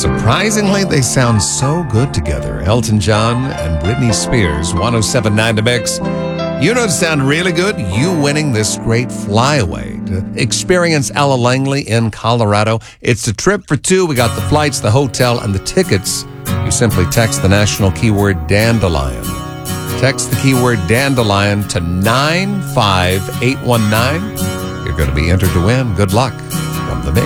Surprisingly, they sound so good together. Elton John and Britney Spears, 107.9 The Mix. You know to sound really good? You winning this great flyaway to experience Ella Langley in Colorado. It's a trip for two. We got the flights, the hotel, and the tickets. You simply text the national keyword Dandelion. Text the keyword Dandelion to 95819. You're going to be entered to win. Good luck from The Mix.